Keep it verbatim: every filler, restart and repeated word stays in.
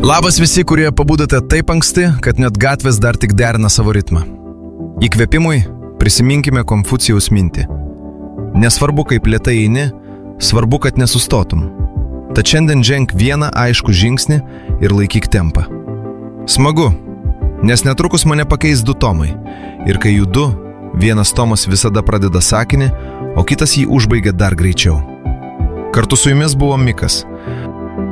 Labas visi, kurie pabudote taip anksti, kad net gatvės dar tik derina savo ritmą. Įkvėpimui prisiminkime Konfucijaus mintį. Nesvarbu, kaip lėtai eini, svarbu, kad nesustotum. Tad šiandien ženk vieną aiškų žingsnį ir laikyk tempą. Smagu, nes netrukus mane pakeis du tomai. Ir kai jų du, vienas tomas visada pradeda sakinį, o kitas jį užbaigia dar greičiau. Kartu su jumis buvo Mikas.